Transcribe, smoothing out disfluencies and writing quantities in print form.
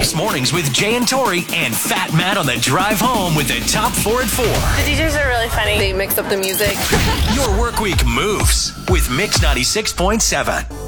Mix Mornings with Jay and Tori and Fat Matt on the drive home with the top 4 at 4. The DJs are really funny. They mix up the music. Your work week moves with Mix 96.7.